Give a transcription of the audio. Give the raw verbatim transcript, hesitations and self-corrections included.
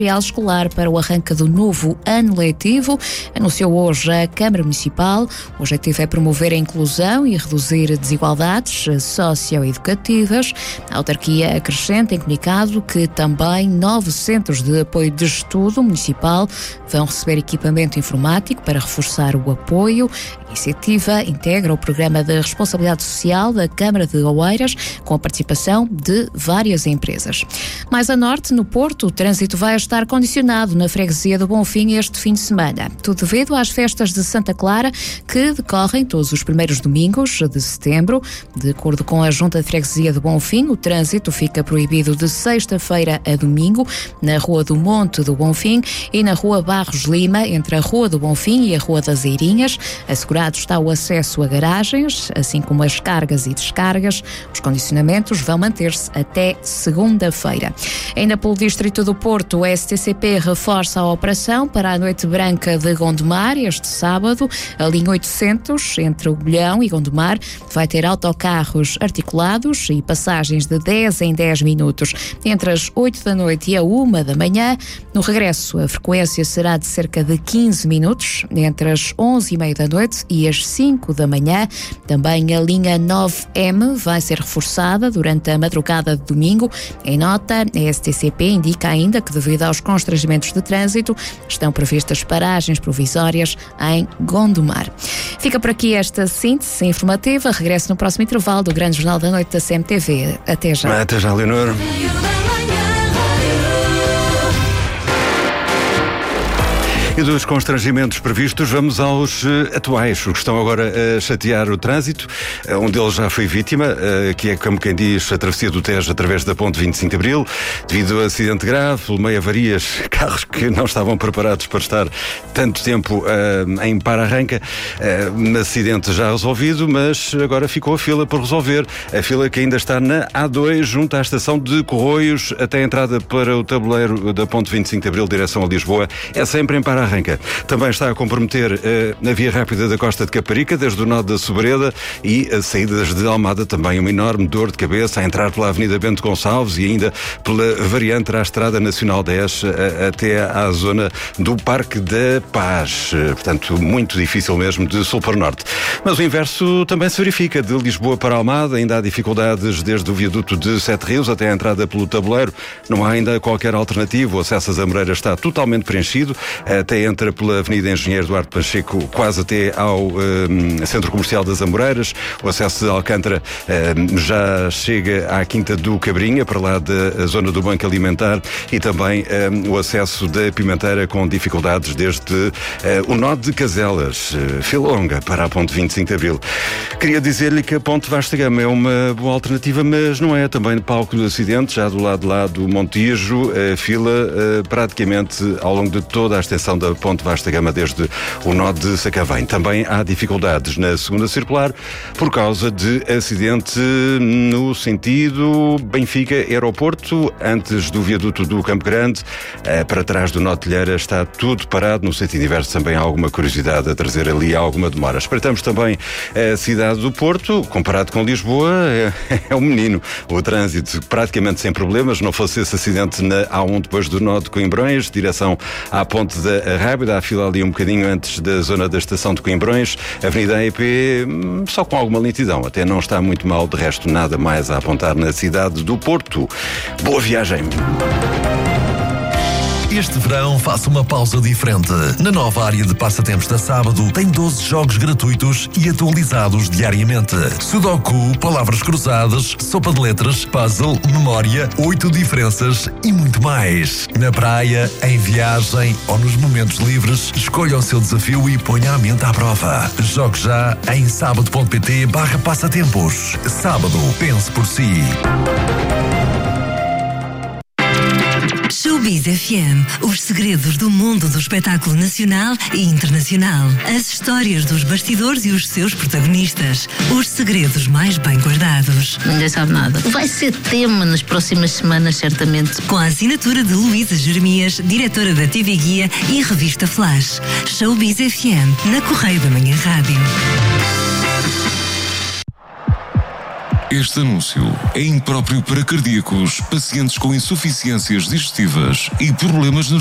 escolar para o arranque do novo ano letivo, anunciou hoje a Câmara Municipal. O objetivo é promover a inclusão e reduzir desigualdades socioeducativas. A autarquia acrescenta em comunicado que também nove centros de apoio de estudo municipal vão receber equipamento informático para reforçar o apoio. A iniciativa integra o Programa de Responsabilidade Social da Câmara de Oeiras, com a participação de várias empresas. Mais a norte, no Porto, o trânsito vai estar condicionado na freguesia do Bonfim este fim de semana. Tudo devido às festas de Santa Clara, que decorrem todos os primeiros domingos de setembro. De acordo com a Junta de Freguesia do Bonfim, o trânsito fica proibido de sexta-feira a domingo na Rua do Monte do Bonfim e na Rua Barros Lima, entre a Rua do Bonfim e a Rua das Eirinhas. Assegurado está o acesso a garagens, assim como as cargas e descargas. Os condicionamentos vão manter-se até segunda-feira. Ainda pelo Distrito do Porto, o S T C P reforça a operação para a Noite Branca de Gondomar este sábado. A linha oitocentos, entre o Bolhão e Gondomar, vai ter autocarros articulados e passagens de dez em dez minutos, entre as oito da noite e a uma da manhã. No regresso, a frequência será de cerca de quinze minutos, entre as onze e meia da noite e as cinco da manhã. Também a linha nove M vai ser reforçada durante a madrugada de domingo. Em nota, a S T C P indica ainda que, devido aos constrangimentos de trânsito, estão previstas paragens provisórias em Gondomar. Fica por aqui esta síntese informativa. Regresso no próximo intervalo do Grande Jornal da Noite da C M T V. Até já. Até já, Leonor. E dos constrangimentos previstos, vamos aos uh, atuais, os que estão agora a chatear o trânsito. Uh, um deles já foi vítima, uh, que é, como quem diz, a travessia do Tejo através da ponte vinte e cinco de Abril, devido a acidente grave, pelo meio avarias, carros que não estavam preparados para estar tanto tempo uh, em para-arranca. Uh, acidente já resolvido, mas agora ficou a fila por resolver. A fila que ainda está na A dois, junto à estação de Corroios, até a entrada para o tabuleiro da ponte vinte e cinco de Abril, direção a Lisboa. É sempre em para-arranca. Também está a comprometer uh, a via rápida da Costa de Caparica, desde o nó da Sobreda, e as saídas de Almada, também uma enorme dor de cabeça a entrar pela Avenida Bento Gonçalves e ainda pela variante à Estrada Nacional dez, uh, até à zona do Parque da Paz. Uh, portanto, muito difícil mesmo de sul para norte. Mas o inverso também se verifica. De Lisboa para Almada ainda há dificuldades desde o viaduto de Sete Rios até a entrada pelo tabuleiro. Não há ainda qualquer alternativa. O acesso às Amoreiras está totalmente preenchido. Até entra pela Avenida Engenheiro Duarte Pacheco, quase até ao um, Centro Comercial das Amoreiras. O acesso de Alcântara um, já chega à Quinta do Cabrinha, para lá da zona do Banco Alimentar, e também um, o acesso da Pimenteira com dificuldades desde uh, o nó de Caselas, uh, fila longa para a ponte vinte e cinco de Abril. Queria dizer-lhe que a ponte Vasta Gama é uma boa alternativa, mas não é. Também palco do acidente, já do lado de lá do Montijo, a fila uh, praticamente ao longo de toda a extensão da ponte Vasta Gama, desde o nó de Sacavém. Também há dificuldades na segunda circular por causa de acidente no sentido Benfica-Aeroporto, antes do viaduto do Campo Grande, para trás do nó de Telheira está tudo parado. No sentido inverso também há alguma curiosidade a trazer ali alguma demora. Espreitamos também a cidade do Porto, comparado com Lisboa, é, é um menino. O trânsito praticamente sem problemas, não fosse esse acidente na A um depois do nó de Coimbrões, direção à ponte da Rábida, a fila ali um bocadinho antes da zona da estação de Coimbrões. Avenida A E P só com alguma lentidão, até não está muito mal, de resto nada mais a apontar na cidade do Porto. Boa viagem! Este verão faça uma pausa diferente. Na nova área de passatempos da Sábado tem doze jogos gratuitos e atualizados diariamente. Sudoku, palavras cruzadas, sopa de letras, puzzle, memória, oito diferenças e muito mais. Na praia, em viagem ou nos momentos livres, escolha o seu desafio e ponha a mente à prova. Jogue já em sábado.pt barra passatempos. Sábado, pense por si. Showbiz F M, os segredos do mundo do espetáculo nacional e internacional. As histórias dos bastidores e os seus protagonistas. Os segredos mais bem guardados. Ninguém sabe nada. Vai ser tema nas próximas semanas, certamente. Com a assinatura de Luísa Jeremias, diretora da T V Guia e revista Flash. Showbiz F M, na Correio da Manhã Rádio. Este anúncio é impróprio para cardíacos, pacientes com insuficiências digestivas e problemas